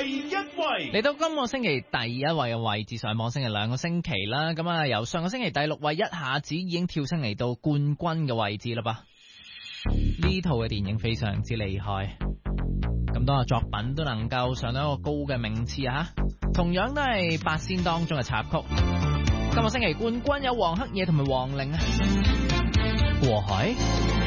一位。 嚟到今個星期第一位嘅位置，上網星期2個星期啦，咁啊由上個星期第6位一下子已經跳升嚟到冠軍嘅位置啦噃。呢套嘅電影非常之厲害，咁多個作品都能夠上到一個高嘅名次啊，同樣都係8仙當中嘅插曲。今個星期冠軍有黃黑夜同埋黃玲啊，過海。